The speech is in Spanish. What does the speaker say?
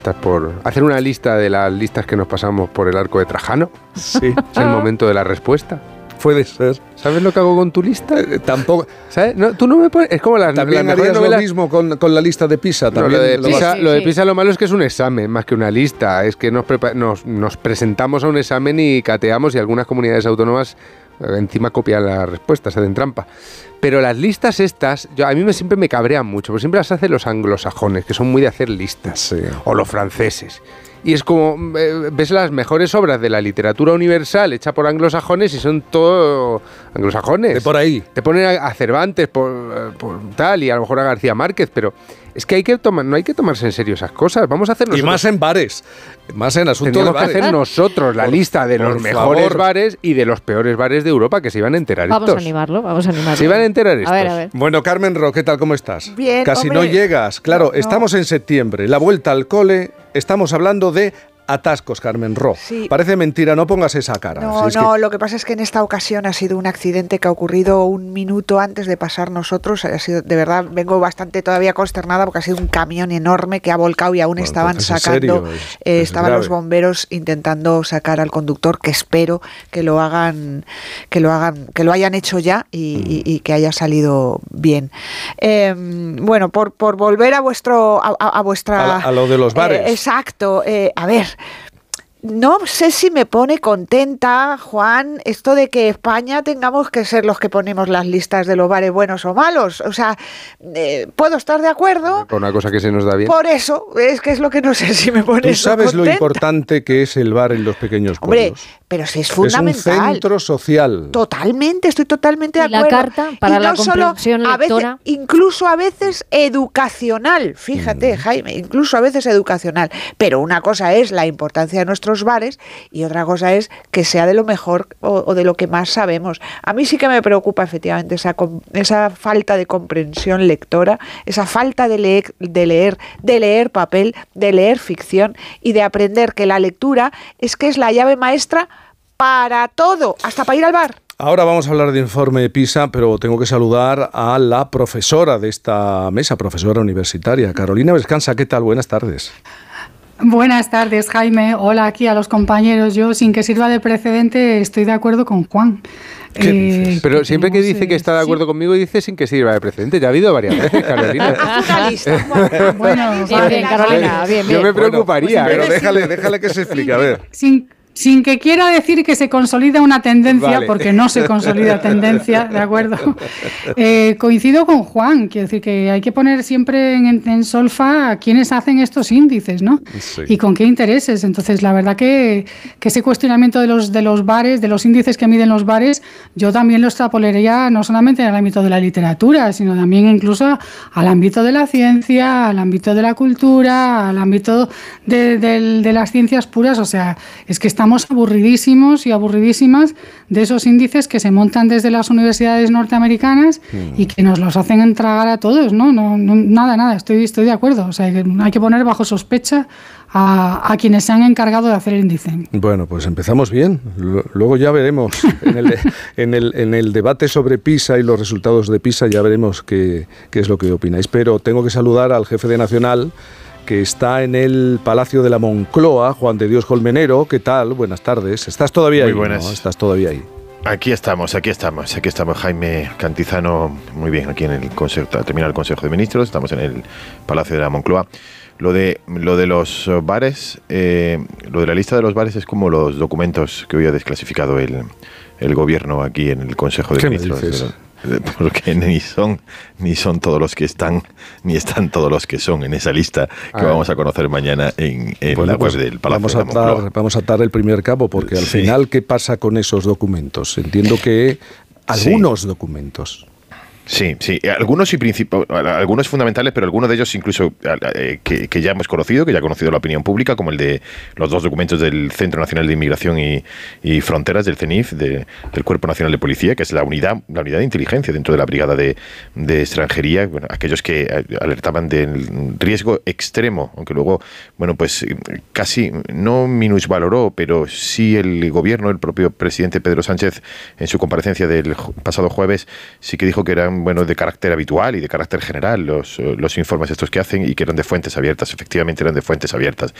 por hacer una lista de las listas que nos pasamos por el arco de Trajano. Sí. Es el momento de la respuesta. Puede ser. ¿Sabes lo que hago con tu lista? Tampoco. ¿Sabes? No, tú no me pones... Es como También las harías novelas... lo mismo con la lista de PISA. No, También lo de PISA lo malo es que es un examen más que una lista. Es que nos presentamos a un examen y cateamos, y algunas comunidades autónomas encima copian las respuestas, hacen trampa. Pero las listas estas, a mí siempre me cabrean mucho, porque siempre las hacen los anglosajones, que son muy de hacer listas, sí. O los franceses. Y es como, ves las mejores obras de la literatura universal hecha por anglosajones y son todo anglosajones. De por ahí. Te ponen a Cervantes por tal, y a lo mejor a García Márquez, pero es que no hay que tomarse en serio esas cosas. Vamos a hacer nosotros. Y más en bares, más en asuntos de bares. Tenemos que hacer nosotros la lista de los mejores bares y de los peores bares de Europa, que se iban a enterar estos. Vamos a animarlo. Se iban a enterar estos. A ver. Bueno, Carmen Ro, ¿qué tal? ¿Cómo estás? Bien, Casi hombre. no llegas. Claro, estamos en septiembre, la vuelta al cole, estamos hablando de atascos, Carmen Ro. Sí. Parece mentira, no pongas esa cara. No, lo que pasa es que en esta ocasión ha sido un accidente que ha ocurrido un minuto antes de pasar nosotros. Ha sido, de verdad, vengo bastante todavía consternada porque ha sido un camión enorme que ha volcado y aún estaban sacando. Estaban los bomberos intentando sacar al conductor, que espero que lo hayan hecho ya y que haya salido bien. Bueno, por volver a vuestra a lo de los bares. Exacto. A ver, no sé si me pone contenta, Juan, esto de que España tengamos que ser los que ponemos las listas de los bares buenos o malos. O sea, puedo estar de acuerdo. Por una cosa que se nos da bien. Por eso, es que es lo que no sé si me pone ¿Tú sabes contenta? lo importante que es el bar en los pequeños pueblos? Hombre, pero sí es fundamental. Es un centro social. Totalmente, estoy totalmente de y acuerdo. la carta para y la no solo comprensión lectora. Incluso a veces educacional, fíjate, Jaime, incluso a veces educacional. Pero una cosa es la importancia de nuestros bares y otra cosa es que sea de lo mejor o de lo que más sabemos. A mí sí que me preocupa efectivamente esa falta de comprensión lectora, esa falta de leer papel, de leer ficción y de aprender que la lectura es la llave maestra para todo, hasta para ir al bar. Ahora vamos a hablar de informe PISA, pero tengo que saludar a la profesora de esta mesa, profesora universitaria, Carolina Vescanza. ¿Qué tal? Buenas tardes. Buenas tardes, Jaime. Hola aquí a los compañeros. Yo, sin que sirva de precedente, estoy de acuerdo con Juan. ¿Qué dices? Pero siempre que dice que está de acuerdo conmigo, dice sin que sirva de precedente. Ya ha habido varias veces, Carolina. Haz una lista. Bueno, bien, Carolina, bien. Yo me preocuparía. Pero déjale que se explique, a ver. Sin que quiera decir que se consolida una tendencia, Vale. porque no se consolida tendencia, ¿de acuerdo? Coincido con Juan, quiero decir que hay que poner siempre en solfa a quienes hacen estos índices, ¿no? Sí. Y con qué intereses. Entonces, la verdad que ese cuestionamiento de los bares, de los índices que miden los bares, yo también lo extrapolaría no solamente en el ámbito de la literatura, sino también incluso al ámbito de la ciencia, al ámbito de la cultura, al ámbito de las ciencias puras. O sea, es que estamos aburridísimos y aburridísimas de esos índices que se montan desde las universidades norteamericanas y que nos los hacen entregar a todos, ¿no? Nada, estoy de acuerdo. O sea, que hay que poner bajo sospecha a quienes se han encargado de hacer el índice. Bueno, pues empezamos bien. Luego ya veremos en el debate sobre PISA y los resultados de PISA, ya veremos qué es lo que opináis. Pero tengo que saludar al jefe de Nacional, que está en el Palacio de la Moncloa, Juan de Dios Colmenero. ¿Qué tal? Buenas tardes. ¿Estás todavía ahí? Muy buenas. ¿No? ¿Estás todavía ahí? Aquí estamos, Jaime Cantizano, muy bien, aquí en el Consejo, termina el Consejo de Ministros, estamos en el Palacio de la Moncloa. Lo de los bares, lo de la lista de los bares es como los documentos que hoy ha desclasificado el gobierno aquí en el Consejo de Ministros. ¿Qué me dices? Porque ni son todos los que están, ni están todos los que son en esa lista que vamos a conocer mañana en la web del Palacio de la Moncloa. Vamos a atar el primer cabo, porque al final, ¿qué pasa con esos documentos? Entiendo que algunos documentos. Sí, algunos algunos fundamentales, pero algunos de ellos incluso que ya hemos conocido, que ya ha conocido la opinión pública, como el de los dos documentos del Centro Nacional de Inmigración y Fronteras, del CENIF, del Cuerpo Nacional de Policía, que es la unidad de inteligencia dentro de la Brigada de Extranjería, bueno, aquellos que alertaban del riesgo extremo, aunque luego, bueno, pues casi no minusvaloró, pero sí el gobierno, el propio presidente Pedro Sánchez, en su comparecencia del pasado jueves, sí que dijo que eran eran de carácter habitual y de carácter general los informes estos que hacen y que eran de fuentes abiertas, efectivamente eran de fuentes abiertas.